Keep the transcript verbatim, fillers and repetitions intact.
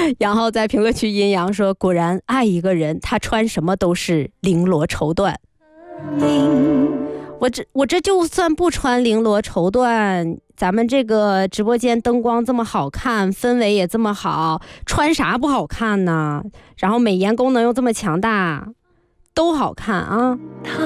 然后在评论区阴阳说，果然爱一个人，他穿什么都是绫罗绸缎。我这我这就算不穿绫罗绸缎，咱们这个直播间灯光这么好看，氛围也这么好，穿啥不好看呢？然后美颜功能又这么强大，都好看啊。